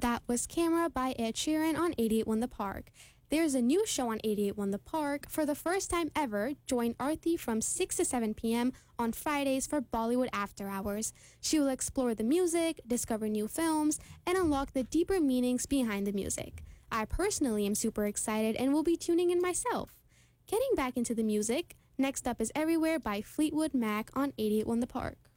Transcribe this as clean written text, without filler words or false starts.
That was Camera by Ed Sheeran on 88.1 The Park. There's a new show on 88.1 The Park. For the first time ever, join Aarti from 6 to 7 p.m. on Fridays for Bollywood After Hours. She will explore the music, discover new films, and unlock the deeper meanings behind the music. I personally am super excited and will be tuning in myself. Getting back into the music, next up is Everywhere by Fleetwood Mac on 88.1 The Park.